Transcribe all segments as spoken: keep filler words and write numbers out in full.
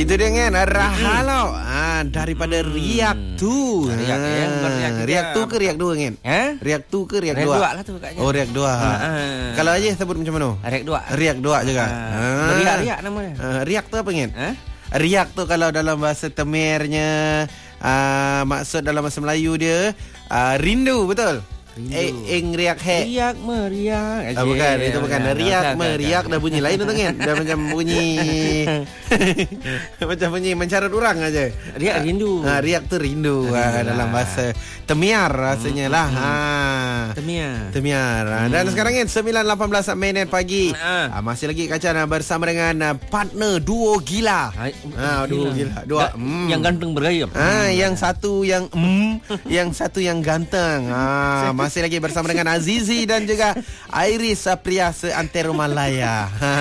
Itu dia kan Rahalo ah, daripada hmm. Riak tu Riak ah. ya, Riak, Riak tu ke Riak dua kan? Ha? Riak tu ke Riak Riak dua? dua lah tu katnya. Oh Riak dua. Ha, ha. Kalau aja sebut macam mana? Riak dua. Riak dua juga. Ha. Ah. Riak-riak nama dia. Ah, Riak tu apa kan? Ha? Riak tu kalau dalam bahasa Temirnya ah, maksud dalam bahasa Melayu dia ah, rindu, betul? Eh, eng riak he. Riak meriak. Ah, bukan, itu bukan. Ya, Riak ya, meriak ya, dah bunyi lain tu kan. Dah macam bunyi macam bunyi mencarut orang aja. Riak rindu. Ha, riak tu rindu ha, dalam bahasa Temiar rasanya hmm, lah. Ha. Temiar. Temiar. Hmm. Dan sekarang kan sembilan lapan belas minit pagi. Ha. Ha, masih lagi Kak Chan bersama dengan uh, partner duo gila. Hai, Ha, duo gila. Dua. Ga- Mm. Yang ganteng bergaya. Ah, yang satu yang mm, yang satu yang ganteng. Ah, masih lagi bersama dengan Azizi dan juga Iris Apria seantero Malaya. Ha.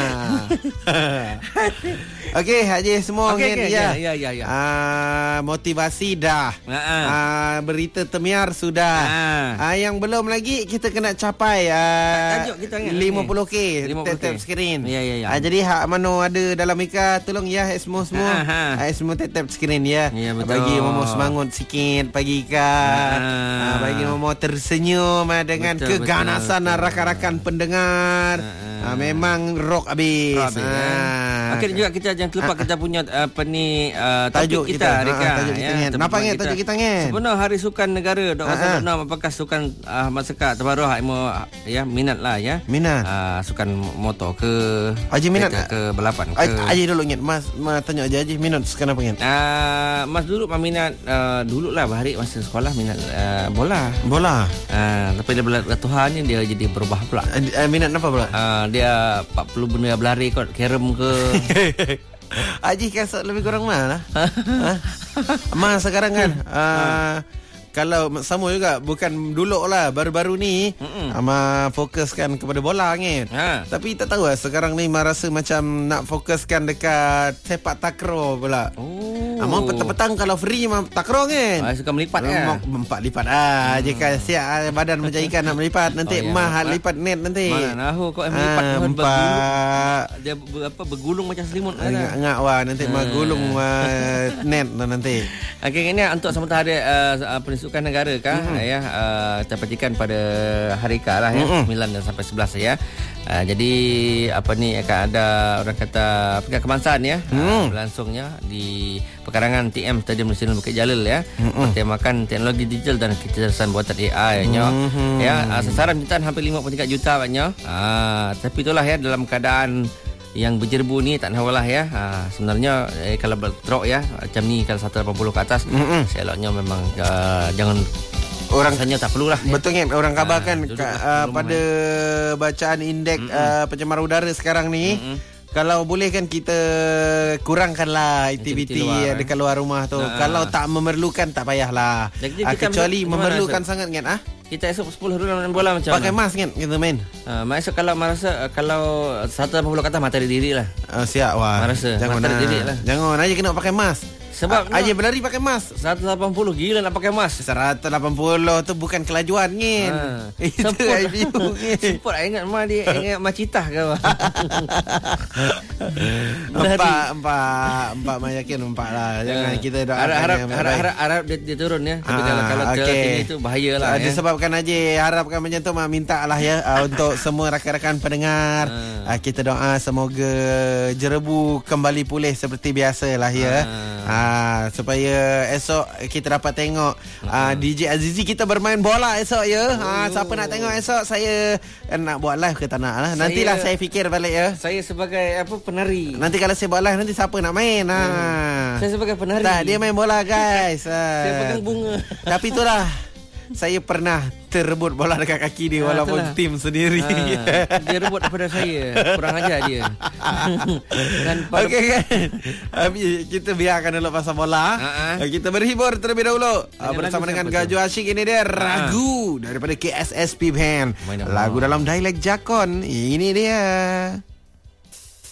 Okey, Haji semua Okey, okay, okey, ya. ya, ya, ya. Ah, motivasi dah. Ha-ha. Ah, berita Temiar sudah. Ha. Ah, yang belum lagi kita kena capai ah, Tajuk kita ingat lima puluh K lima puluh K. tap screen. Ya, ya, ya. Ah, jadi hak mano ada dalam Ika tolong ya semua semua. Ha, ha. Ah, semua tap screen ya. Ya, betul. Bagi Momo semangat sikit pagi Ika. Ah, bagi Momo tersenyum ah, dengan Betul, keganasan betul, betul. rakan-rakan pendengar. Ah, memang rock habis. Rock habis, Ah. Okey juga kita jangan terlupa kita punya apa ni uh, Tajuk topik kita, kita, Rika. ha, tajuk kita, Ngen. Nampak, Ngen, tajuk kita, Ngen? Sebenar Hari Sukan Negara dok Ha, ha. rasa nak apakah sukan uh, masyarakat terbaru hak mo ya minat lah ya. Minat. Uh, sukan motor ke Haji minat ke, ke balapan ke. Aj- Haji dulu Ngen. Mas, mas tanya aja Haji minat sekarang apa Ngen? Uh, mas dulu minat uh, dulu lah hari masa sekolah minat uh, bola. Bola. Uh, tapi dia bela Tuhan ni dia jadi berubah pula. Uh, minat apa pula? Uh, dia empat puluh benda berlari kot, kerem ke. Haji kasut lebih kurang mana lah. Ha? Mas sekarang kan uh, kalau sama juga bukan dulu lah baru-baru ni ama fokuskan kepada bola kan. Ha. Tapi tak tahu lah sekarang ni Mas rasa macam nak fokuskan dekat sepak takraw pula. Oh. Ama petang-petang kalau free mah takraw kan. Ah, suka melipat kan. Empat lipat ah. Hmm. Jika siap badan macam ikan nak melipat nanti Oh, ya. mah lipat net nanti. Mana nahu kau melipat Ah, Tuhan empat. bergulung. Dia ber, apa bergulung macam selimut kan. Ngak-ngak wah nanti mah gulung uh, net nanti. Okey, ini untuk sementara hari uh, penisukan negara kah mm-hmm. ya uh, kita petikan pada hari K lah ya mm-hmm. sembilan dan sampai sebelas ya. Uh, jadi apa ni akan ada orang kata peringkat kebangsaan ya mm. uh, berlangsungnya di pekarangan T M Stadium Nasional Bukit Jalil ya. Mm-hmm. Bertemakan teknologi digital dan kecerdasan buatan A I nya. Mm-hmm. Ya, uh, sasaran jutaan hampir lima puluh tiga juta banyak. Uh, tapi itulah ya dalam keadaan yang berjerbu ni tak nawalah ya. Ha, sebenarnya eh, kalau bertrok ya macam ni kalau seratus lapan puluh ke atas mm-hmm. seloknya memang uh, jangan orang hanya tak perlulah. Betul kan orang kabarkan ha, ka, uh, pada bacaan indeks mm-hmm. uh, pencemaran udara sekarang ni mm-hmm. kalau boleh kan kita kurangkanlah aktiviti luar, dekat luar rumah tu. Ha, kalau tak memerlukan tak payahlah. Jadi, uh, kecuali memerlukan sangat kan ah. Kita esok sepuluh hari main bola macam pakai mask kan kita main. Ha, uh, esok kalau merasa uh, kalau seratus lapan puluh kata mata diri lah. Uh, siap wah. Merasa jangan mata diri lah. Jangan aja kena pakai mask. Sebab A- aja berlari pakai mask. seratus lapan puluh gila nak pakai mask. seratus lapan puluh tu bukan kelajuan ngin. Ha. Itu I P U ngin. Semput ingat mah dia ingat macitah ke apa. Empat Empat Empat mah yakin empat lah. Jangan uh, kita doakan harap harap, harap, harap, harap dia, dia turun ya. Tapi ah, kalau kalau okay. tinggi tu bahayalah uh, ya. Disebabkan aja harapkan macam tu mah minta lah ya uh, untuk semua rakan-rakan pendengar. Uh. Uh, kita doa semoga jerebu kembali pulih seperti biasa lah ya. Uh. Uh, supaya esok kita dapat tengok uh, D J Azizi kita bermain bola esok ya. Oh. Uh, siapa nak tengok esok saya uh, nak buat live ke tak nak lah. Nantilah saya, saya fikir balik ya. Saya sebagai apa penari. Nanti kalau saya buat live nanti siapa nak main? Hmm. Ha. Saya sebagai penari. Tak, dia main bola guys. Saya pegang bunga. Tapi itulah saya pernah terebut bola dekat kaki dia ha, walaupun itulah. Tim sendiri. Ha, dia rebut daripada saya. Kurang ajar dia. Okey kan. Kita biarkan dulu pasal bola. Ha-ha. Kita berhibur terlebih dahulu dengan bersama dengan Gaju Asyik. Ini dia Ragu ha. daripada K S S P Band. Lagu dalam dialek Jakon. Ini dia.